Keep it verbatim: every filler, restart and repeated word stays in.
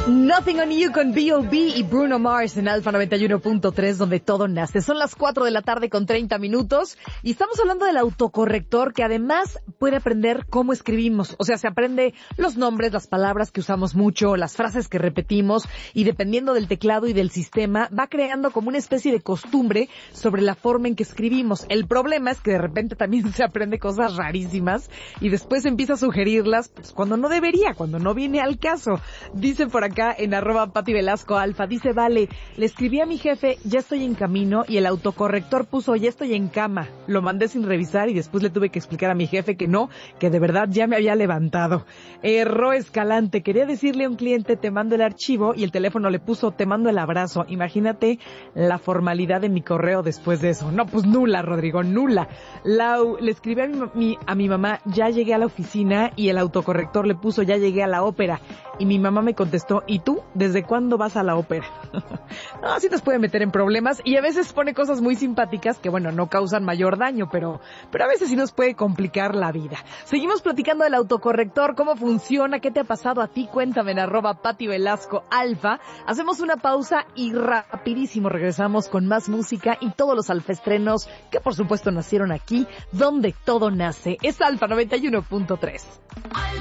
Nothing on You con B O B y Bruno Mars en Alfa noventa y uno punto tres, donde todo nace. Son las cuatro de la tarde con treinta minutos y estamos hablando del autocorrector, que además puede aprender cómo escribimos. O sea, se aprende los nombres, las palabras que usamos mucho, las frases que repetimos, y dependiendo del teclado y del sistema va creando como una especie de costumbre sobre la forma en que escribimos. El problema es que de repente también se aprende cosas rarísimas y después empieza a sugerirlas pues, cuando no debería, cuando no viene al caso. Dice por acá Acá en arroba Pati Velasco Alfa, dice Vale, le escribí a mi jefe, ya estoy en camino, y el autocorrector puso, ya estoy en cama. Lo mandé sin revisar y después le tuve que explicar a mi jefe que no, que de verdad ya me había levantado. Erró Escalante, quería decirle a un cliente, te mando el archivo, y el teléfono le puso, te mando el abrazo. Imagínate la formalidad de mi correo después de eso. No, pues nula, Rodrigo, nula. Lau, le escribí a mi, mi, a mi mamá, ya llegué a la oficina, y el autocorrector le puso, ya llegué a la ópera. Y mi mamá me contestó, ¿y tú? ¿Desde cuándo vas a la ópera? No, así nos puede meter en problemas, y a veces pone cosas muy simpáticas que, bueno, no causan mayor daño, pero, pero a veces sí nos puede complicar la vida. Seguimos platicando del autocorrector, cómo funciona, qué te ha pasado a ti, cuéntame en arroba Pati Velasco Alfa. Hacemos una pausa y rapidísimo regresamos con más música y todos los alfaestrenos que por supuesto nacieron aquí, donde todo nace. Es Alfa noventa y uno punto tres.